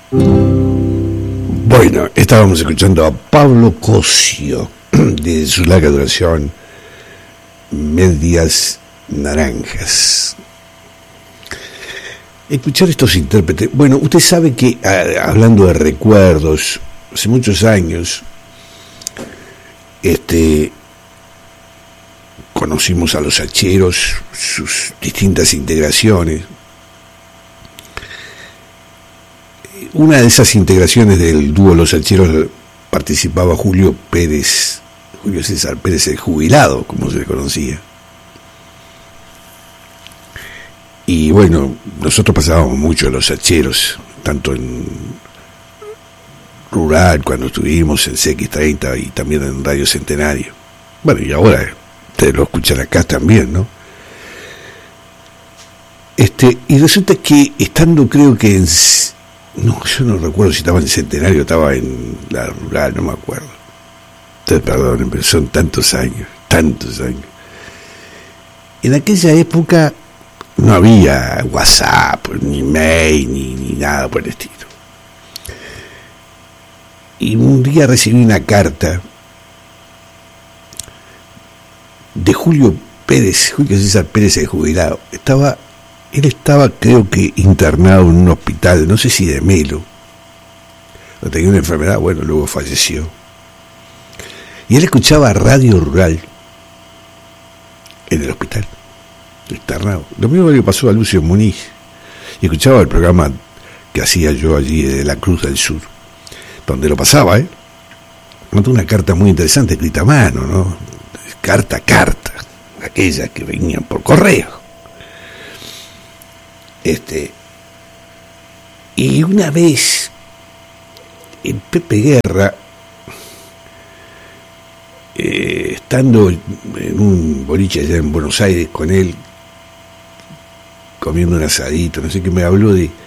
Bueno, estábamos escuchando a Pablo Cosio de su larga duración Medias Naranjas. Escuchar estos intérpretes. Bueno, usted sabe que, hablando de recuerdos, hace muchos años, conocimos a los Hacheros, sus distintas integraciones. Una de esas integraciones del dúo Los Hacheros participaba Julio César Pérez el jubilado, como se le conocía. Y bueno, nosotros pasábamos mucho a Los Hacheros, tanto en Rural, cuando estuvimos en CX30 y también en Radio Centenario. Bueno, y ahora ustedes lo escuchan acá también, ¿no? Y resulta que estando, creo que yo no recuerdo si estaba en Centenario o estaba en la Rural, no me acuerdo. Ustedes perdonen, pero son tantos años. En aquella época no había WhatsApp, ni mail, ni nada por el estilo. Y un día recibí una carta de Julio César Pérez el jubilado. Él estaba, creo que, internado en un hospital, no sé si de Melo, o tenía una enfermedad, bueno, luego falleció. Y él escuchaba Radio Rural en el hospital, internado. Lo mismo que pasó a Lucio Muniz, y escuchaba el programa que hacía yo allí de la Cruz del Sur, donde lo pasaba, Mandó una carta muy interesante, escrita a mano, ¿no? Carta, aquellas que venían por correo. Y una vez en Pepe Guerra, estando en un boliche allá en Buenos Aires con él, comiendo un asadito, no sé qué, me habló y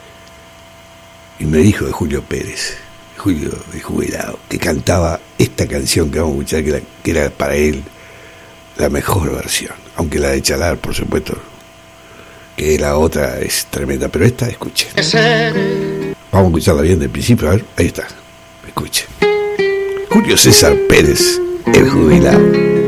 me dijo de Julio Pérez, Julio el jubilado, que cantaba esta canción que vamos a escuchar, que era para él la mejor versión, aunque la de Chalar, por supuesto, que la otra es tremenda, pero esta, escuche. Vamos a escucharla bien del principio, a ver, ahí está, escuche. Julio César Pérez, el jubilado.